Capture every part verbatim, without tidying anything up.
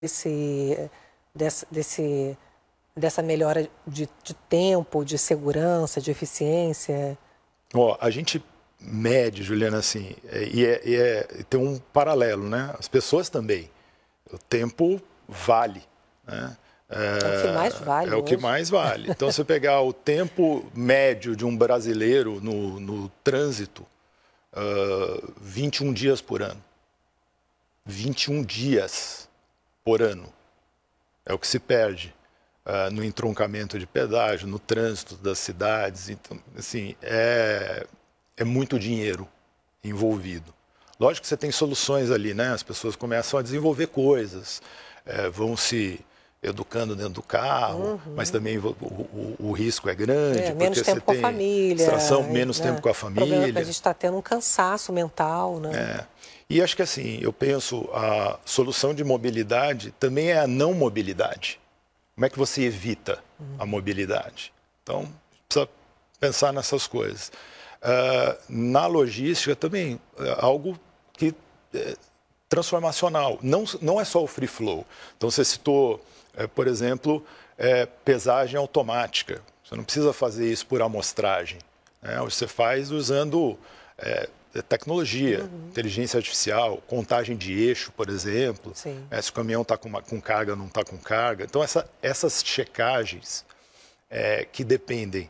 desse, desse, desse, dessa melhora de, de tempo, de segurança, de eficiência? Ó, a gente mede, Juliana, assim, e, é, e é, tem um paralelo, né? As pessoas também. O tempo vale, né? É, é o que mais vale. É o que hoje. mais vale. Então, se pegar o tempo médio de um brasileiro no, no trânsito, uh, vinte e um dias por ano. vinte e um dias por ano. É o que se perde uh, no entroncamento de pedágio, no trânsito das cidades. Então, assim, é, é muito dinheiro envolvido. Lógico que você tem soluções ali, né? As pessoas começam a desenvolver coisas, é, vão se educando dentro do carro, uhum. mas também o, o, o risco é grande, é, porque menos você tempo com tem a família, distração, menos né? tempo com a família. A gente está tendo um cansaço mental, né? É. E acho que assim, eu penso, a solução de mobilidade também é a não mobilidade. Como é que você evita uhum. a mobilidade? Então, precisa pensar nessas coisas. Uh, na logística também, uh, algo que é transformacional. Não, não é só o free flow. Então, você citou, é, por exemplo, é, pesagem automática. Você não precisa fazer isso por amostragem, né? Você faz usando é, tecnologia, uhum. inteligência artificial, contagem de eixo, por exemplo. É, se o caminhão está com, com carga ou não está com carga. Então, essa, essas checagens é, que dependem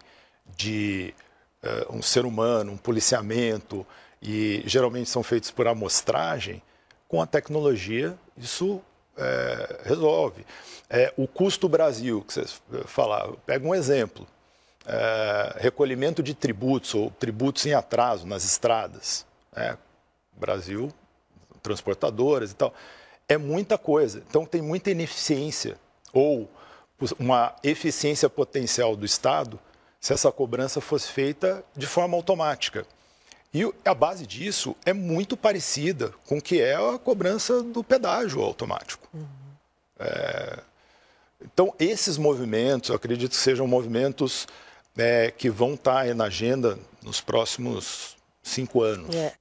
de uh, um ser humano, um policiamento, e geralmente são feitos por amostragem, com a tecnologia isso é, resolve. É, o custo Brasil, que você falava, pega um exemplo, é, recolhimento de tributos ou tributos em atraso nas estradas, né? Brasil, transportadoras e tal, é muita coisa, então tem muita ineficiência ou uma eficiência potencial do Estado se essa cobrança fosse feita de forma automática. E a base disso é muito parecida com o que é a cobrança do pedágio automático. Uhum. É, então, esses movimentos, eu acredito que sejam movimentos é, que vão estar aí na agenda nos próximos cinco anos. É.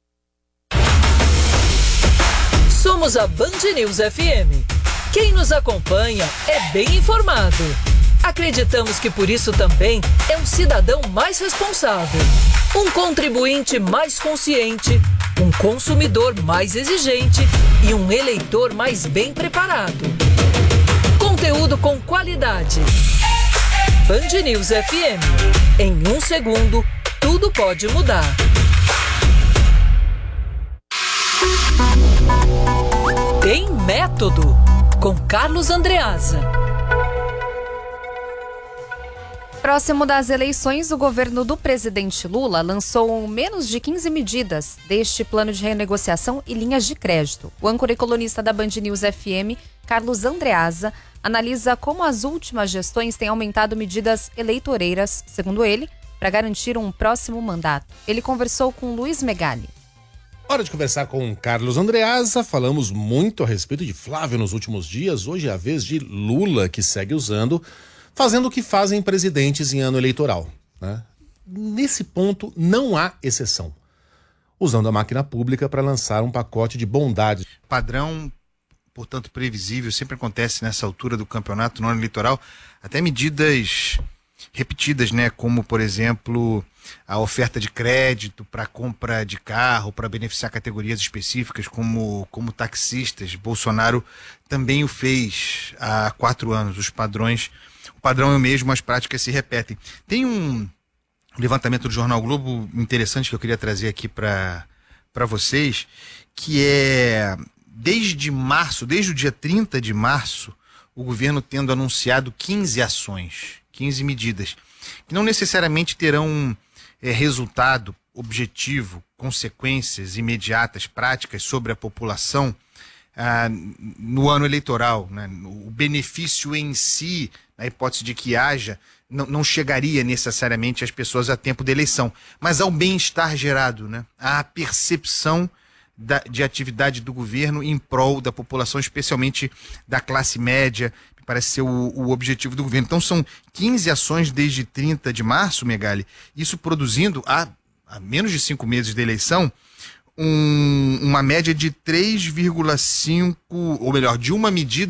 Somos a Band News F M. Quem nos acompanha é bem informado. Acreditamos que por isso também é um cidadão mais responsável, um contribuinte mais consciente, um consumidor mais exigente e um eleitor mais bem preparado. Conteúdo com qualidade. Band News F M. Em um segundo, tudo pode mudar. Tem Método, com Carlos Andreasa. Próximo das eleições, o governo do presidente Lula lançou menos de quinze medidas deste plano de renegociação e linhas de crédito. O âncora e colunista da Band News F M, Carlos Andreasa, analisa como as últimas gestões têm aumentado medidas eleitoreiras, segundo ele, para garantir um próximo mandato. Ele conversou com Luiz Megali. Hora de conversar com Carlos Andreasa. Falamos muito a respeito de Flávio nos últimos dias. Hoje é a vez de Lula, que segue usando... fazendo o que fazem presidentes em ano eleitoral, né? Nesse ponto, não há exceção. Usando a máquina pública para lançar um pacote de bondade. Padrão, portanto, previsível, sempre acontece nessa altura do campeonato, no ano eleitoral, até medidas repetidas, né? Como, por exemplo, a oferta de crédito para compra de carro, para beneficiar categorias específicas, como, como taxistas. Bolsonaro também o fez há quatro anos. Os padrões... O padrão é o mesmo, as práticas se repetem. Tem um levantamento do Jornal Globo interessante que eu queria trazer aqui para para vocês, que é, desde março, desde o dia trinta de março, o governo tendo anunciado quinze ações, quinze medidas, que não necessariamente terão é, resultado objetivo, consequências imediatas, práticas sobre a população ah, no ano eleitoral, né? O benefício em si, a hipótese de que haja, não, não chegaria necessariamente às pessoas a tempo da eleição, mas ao bem-estar gerado, né? À percepção da, de atividade do governo em prol da população, especialmente da classe média, que parece ser o, o objetivo do governo. Então são quinze ações desde trinta de março, Megali, isso produzindo, há, há menos de cinco meses da eleição, um, uma média de três vírgula cinco, ou melhor, de uma medida